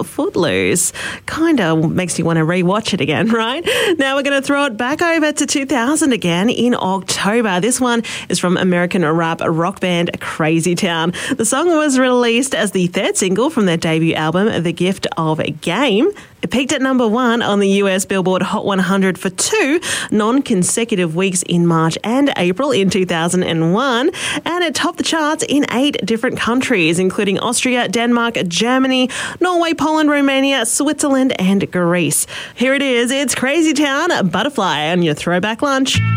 Footloose. Kind of makes you want to rewatch it again, right? Now we're going to throw it back over to 2000 again in October. This one is from American rap rock band Crazy Town. The song was released as the third single from their debut album, The Gift of Game. It peaked at number 1 on the US Billboard Hot 100 for 2 non-consecutive weeks in March and April in 2001, and it topped the charts in 8 different countries, including Austria, Denmark, Germany, Norway, Poland, Romania, Switzerland, and Greece. Here it is. It's Crazy Town, Butterfly, on your Throwback Lunch.